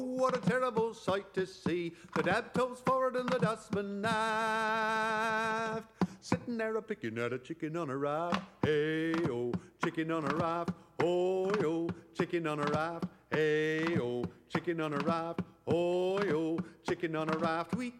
what a terrible sight to see. The dab toes forward and the dustman aft. Sitting there a picking at a chicken on a raft. Hey, oh, chicken on a raft. Oh, yo, chicken on a raft. Hey, oh, chicken on a raft. Oh, yo, chicken on a raft. We